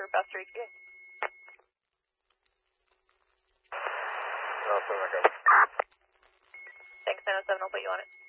for faster ETA. No, so I got it. Thanks, 907, I'll put you on it.